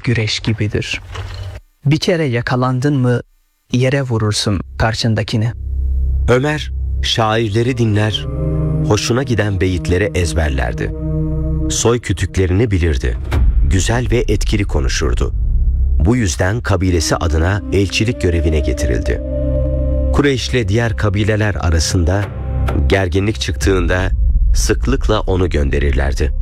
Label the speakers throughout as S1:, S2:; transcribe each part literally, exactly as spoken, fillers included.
S1: güreş gibidir. Bir kere yakalandın mı yere vurursun karşındakini.
S2: Ömer şairleri dinler, hoşuna giden beyitleri ezberlerdi. Soy kütüklerini bilirdi. Güzel ve etkili konuşurdu. Bu yüzden kabilesi adına elçilik görevine getirildi. Kureyş'le diğer kabileler arasında gerginlik çıktığında sıklıkla onu gönderirlerdi.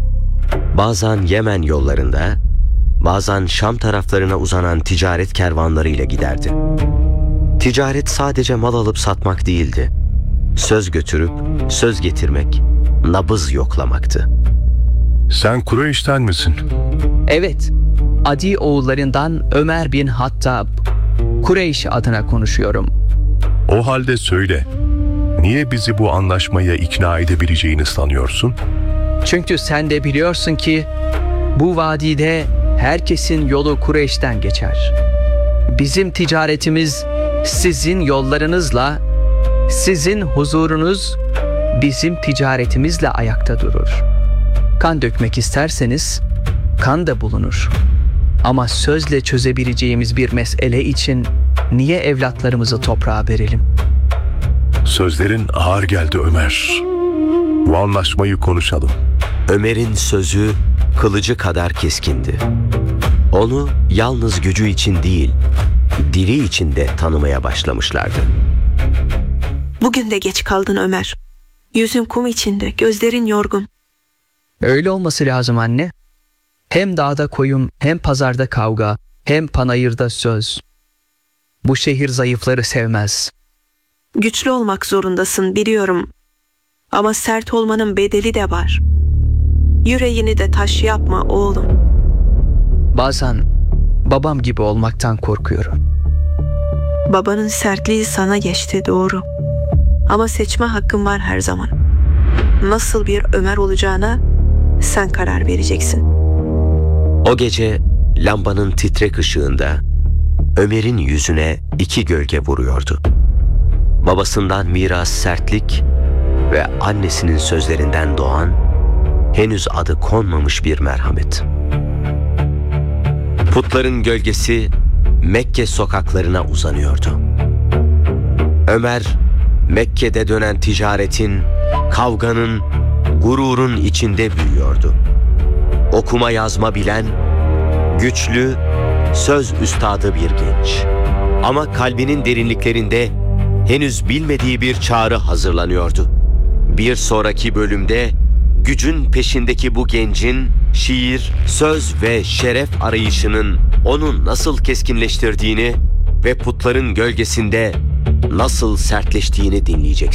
S2: Bazen Yemen yollarında, bazen Şam taraflarına uzanan ticaret kervanlarıyla giderdi. Ticaret sadece mal alıp satmak değildi. Söz götürüp söz getirmek, nabız yoklamaktı.
S3: Sen Kureyş'ten misin?
S1: Evet, Adi oğullarından Ömer bin Hattab, Kureyş adına konuşuyorum.
S3: O halde söyle, niye bizi bu anlaşmaya ikna edebileceğini sanıyorsun?
S1: Çünkü sen de biliyorsun ki bu vadide herkesin yolu Kureyş'ten geçer. Bizim ticaretimiz sizin yollarınızla, sizin huzurunuz bizim ticaretimizle ayakta durur. Kan dökmek isterseniz kan da bulunur. Ama sözle çözebileceğimiz bir mesele için niye evlatlarımızı toprağa verelim?
S3: Sözlerin ağır geldi Ömer. Bu anlaşmayı konuşalım.
S2: Ömer'in sözü kılıcı kadar keskindi. Onu yalnız gücü için değil, dili için de tanımaya başlamışlardı.
S4: Bugün de geç kaldın Ömer. Yüzün kum içinde, gözlerin yorgun.
S1: Öyle olması lazım anne. Hem dağda koyun, hem pazarda kavga, hem panayırda söz. Bu şehir zayıfları sevmez.
S4: Güçlü olmak zorundasın biliyorum. Ama sert olmanın bedeli de var. Yüreğini de taş yapma oğlum.
S1: Bazen babam gibi olmaktan korkuyorum.
S4: Babanın sertliği sana geçti doğru. Ama seçme hakkın var her zaman. Nasıl bir Ömer olacağına sen karar vereceksin.
S2: O gece lambanın titrek ışığında Ömer'in yüzüne iki gölge vuruyordu. Babasından miras sertlik ve annesinin sözlerinden doğan henüz adı konmamış bir merhamet. Putların gölgesi Mekke sokaklarına uzanıyordu. Ömer Mekke'de dönen ticaretin, kavganın, gururun içinde büyüyordu. Okuma yazma bilen, güçlü, söz üstadı bir genç. Ama kalbinin derinliklerinde henüz bilmediği bir çağrı hazırlanıyordu. Bir sonraki bölümde gücün peşindeki bu gencin şiir, söz ve şeref arayışının onu nasıl keskinleştirdiğini ve putların gölgesinde nasıl sertleştiğini dinleyeceksiniz.